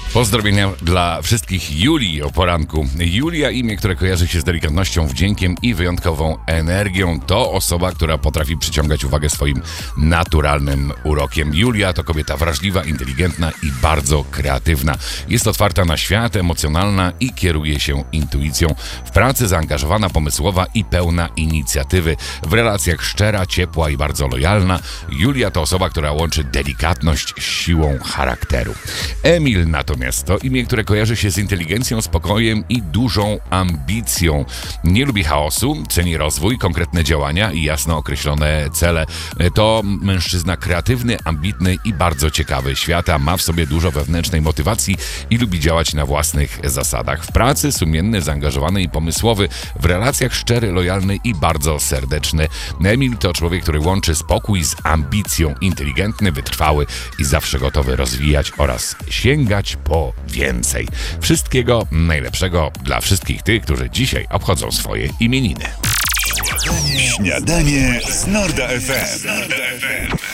Pozdrowienia dla wszystkich Julii o poranku. Julia, imię, które kojarzy się z delikatnością, wdziękiem i wyjątkową energią. To osoba, która potrafi przyciągać uwagę swoim naturalnym urokiem. Julia to kobieta wrażliwa, inteligentna i bardzo kreatywna. Jest otwarta na świat, emocjonalna i kieruje się intuicją. W pracy zaangażowana, pomysłowa i pełna inicjatywy. W relacjach szczera, ciepła i bardzo lojalna. Julia to osoba, która łączy delikatność z siłą charakteru. Emil natomiast to imię, które kojarzy się z inteligencją, spokojem i dużą ambicją. Nie lubi chaosu, ceni rozwój, konkretne działania i jasno określone cele. To mężczyzna kreatywny, ambitny i bardzo ciekawy świata. Ma w sobie dużo wewnętrznej motywacji i lubi działać na własnych zasadach. W pracy sumienny, zaangażowany i pomysłowy. W relacjach szczery, lojalny i bardzo serdeczny. Emil to człowiek, który łączy spokój z ambicją. Inteligentny, wytrwały i zawsze gotowy rozwijać oraz sięgać po więcej. Wszystkiego najlepszego dla wszystkich tych, którzy dzisiaj obchodzą swoje imieniny. Śniadanie z Norda FM.